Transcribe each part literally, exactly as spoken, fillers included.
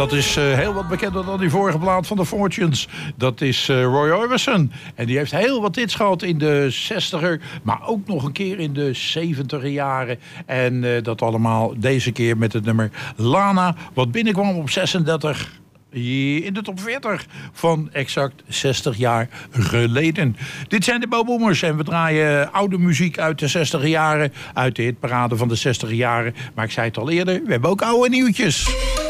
dat is uh, heel wat bekender dan die vorige plaat van de Fortunes. Dat is uh, Roy Orbison. En die heeft heel wat hits gehad in de zestiger, maar ook nog een keer in de zeventiger jaren. En uh, dat allemaal deze keer met het nummer Lana, wat binnenkwam op zesendertig in de top veertig van exact zestig jaar geleden. Dit zijn de Boboomers en we draaien oude muziek uit de zestiger jaren, uit de hitparade van de zestiger jaren. Maar ik zei het al eerder, we hebben ook oude nieuwtjes.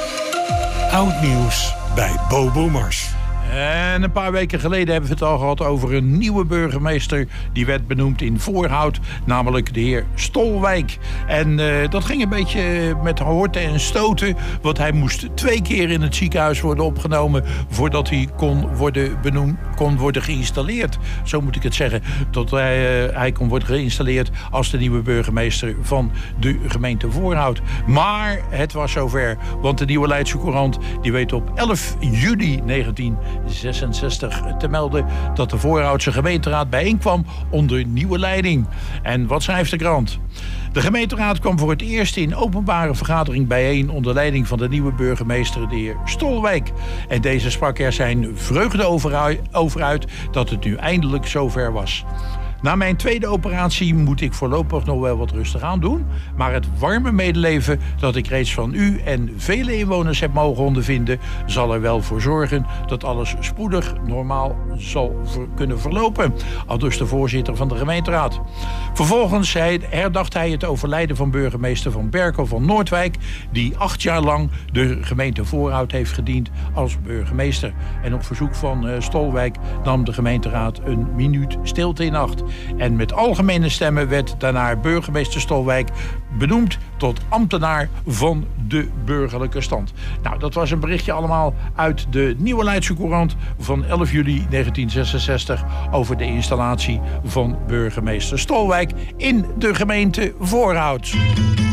Oud nieuws bij Boboomers. En een paar weken geleden hebben we het al gehad over een nieuwe burgemeester. Die werd benoemd in Voorhout, namelijk de heer Stolwijk. En uh, dat ging een beetje met horten en stoten. Want hij moest twee keer in het ziekenhuis worden opgenomen voordat hij kon worden benoemd, kon worden geïnstalleerd. Zo moet ik het zeggen. Tot hij, uh, hij kon worden geïnstalleerd als de nieuwe burgemeester van de gemeente Voorhout. Maar het was zover. Want de Nieuwe Leidse Courant die weet op elf juli negentien zesenzestig te melden dat de Voorhoutse gemeenteraad bijeenkwam onder nieuwe leiding. En wat schrijft de krant? De gemeenteraad kwam voor het eerst in openbare vergadering bijeen onder leiding van de nieuwe burgemeester, de heer Stolwijk. En deze sprak er zijn vreugde over uit dat het nu eindelijk zover was. Na mijn tweede operatie moet ik voorlopig nog wel wat rustig aan doen. Maar het warme medeleven dat ik reeds van u en vele inwoners heb mogen ondervinden, zal er wel voor zorgen dat alles spoedig normaal zal ver- kunnen verlopen. Aldus de voorzitter van de gemeenteraad. Vervolgens herdacht hij het overlijden van burgemeester Van Berkel van Noordwijk, die acht jaar lang de gemeente Voorhout heeft gediend als burgemeester. En op verzoek van uh, Stolwijk nam de gemeenteraad een minuut stilte in acht. En met algemene stemmen werd daarna burgemeester Stolwijk benoemd tot ambtenaar van de burgerlijke stand. Nou, dat was een berichtje allemaal uit de Nieuwe Leidse Courant van elf juli negentien zesenzestig over de installatie van burgemeester Stolwijk in de gemeente Voorhout.